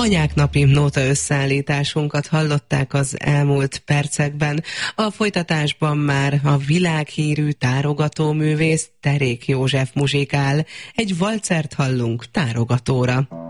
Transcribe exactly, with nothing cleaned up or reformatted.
Anyák napi nóta összeállításunkat hallották az elmúlt percekben. A folytatásban már a világhírű tárogatóművész Terék József muzsikál. Egy valcert hallunk tárogatóra.